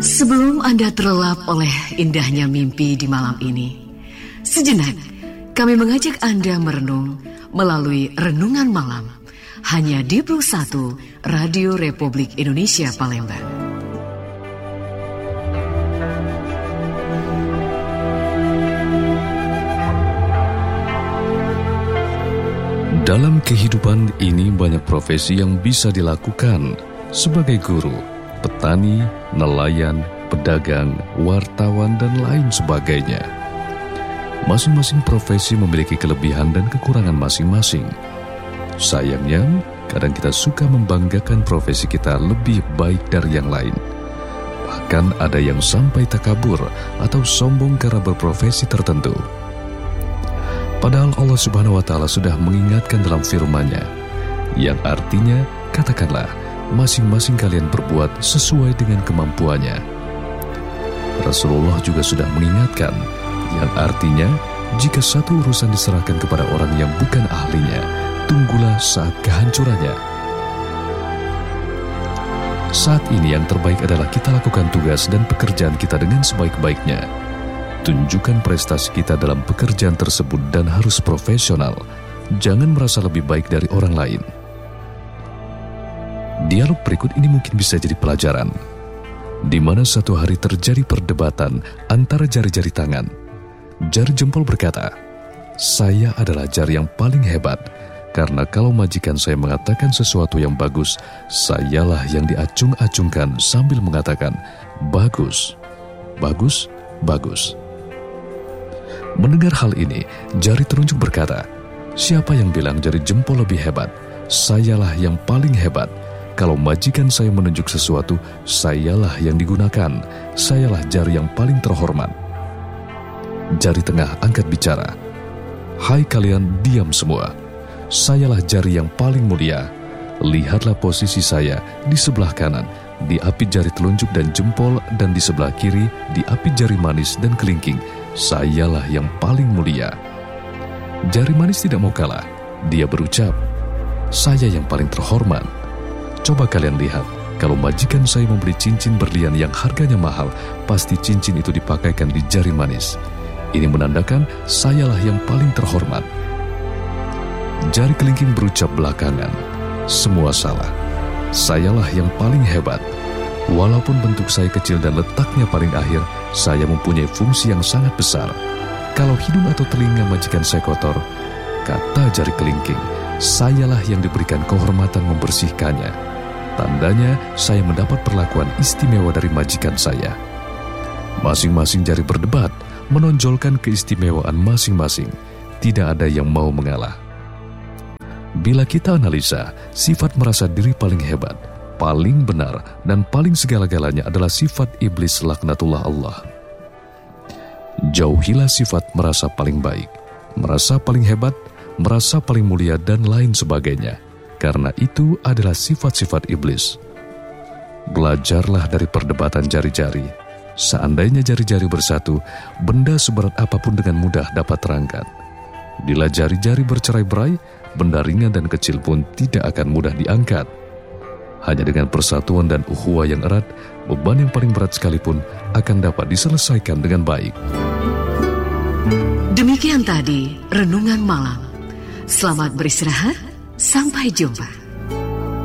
Sebelum Anda terlelap oleh indahnya mimpi di malam ini, sejenak kami mengajak Anda merenung melalui Renungan Malam hanya di Plus 1 Radio Republik Indonesia Palembang. Dalam kehidupan ini banyak profesi yang bisa dilakukan sebagai guru, petani, nelayan, pedagang, wartawan, dan lain sebagainya. Masing-masing profesi memiliki kelebihan dan kekurangan masing-masing. Sayangnya, kadang kita suka membanggakan profesi kita lebih baik dari yang lain. Bahkan ada yang sampai takabur atau sombong karena berprofesi tertentu. Padahal Allah Subhanahu wa Ta'ala sudah mengingatkan dalam firman-Nya, yang artinya, katakanlah, masing-masing kalian berbuat sesuai dengan kemampuannya. Rasulullah juga sudah mengingatkan, yang artinya, jika satu urusan diserahkan kepada orang yang bukan ahlinya, tunggulah saat kehancurannya. Saat ini yang terbaik adalah kita lakukan tugas dan pekerjaan kita dengan sebaik-baiknya. Tunjukkan prestasi kita dalam pekerjaan tersebut dan harus profesional. Jangan merasa lebih baik dari orang lain. Dialog berikut ini mungkin bisa jadi pelajaran, di mana satu hari terjadi perdebatan antara jari-jari tangan. Jari jempol berkata, "Saya adalah jari yang paling hebat, karena kalau majikan saya mengatakan sesuatu yang bagus, sayalah yang diacung-acungkan sambil mengatakan, bagus, bagus, bagus." Mendengar hal ini, jari telunjuk berkata, "Siapa yang bilang jari jempol lebih hebat? Sayalah yang paling hebat. Kalau majikan saya menunjuk sesuatu, sayalah yang digunakan. Sayalah jari yang paling terhormat." Jari tengah angkat bicara, "Hai kalian, diam semua. Sayalah jari yang paling mulia. Lihatlah posisi saya di sebelah kanan, diapit jari telunjuk dan jempol, dan di sebelah kiri diapit jari manis dan kelingking. Sayalah yang paling mulia." Jari manis tidak mau kalah. Dia berucap, "Saya yang paling terhormat. Coba kalian lihat, kalau majikan saya membeli cincin berlian yang harganya mahal, pasti cincin itu dipakaikan di jari manis. Ini menandakan sayalah yang paling terhormat." Jari kelingking berucap belakangan, "Semua salah. Sayalah yang paling hebat. Walaupun bentuk saya kecil dan letaknya paling akhir, saya mempunyai fungsi yang sangat besar. Kalau hidung atau telinga majikan saya kotor," kata jari kelingking, "sayalah yang diberikan kehormatan membersihkannya. Tandanya saya mendapat perlakuan istimewa dari majikan saya." Masing-masing jari berdebat, menonjolkan keistimewaan masing-masing. Tidak ada yang mau mengalah. Bila kita analisa, sifat merasa diri paling hebat, paling benar, dan paling segala-galanya adalah sifat iblis laknatullah Allah. Jauhilah sifat merasa paling baik, merasa paling hebat, merasa paling mulia, dan lain sebagainya, karena itu adalah sifat-sifat iblis. Belajarlah dari perdebatan jari-jari. Seandainya jari-jari bersatu, benda seberat apapun dengan mudah dapat terangkat. Bila jari-jari bercerai-berai, benda ringan dan kecil pun tidak akan mudah diangkat. Hanya dengan persatuan dan ukhuwah yang erat, beban yang paling berat sekalipun akan dapat diselesaikan dengan baik. Demikian tadi Renungan Malam. Selamat beristirahat, sampai jumpa.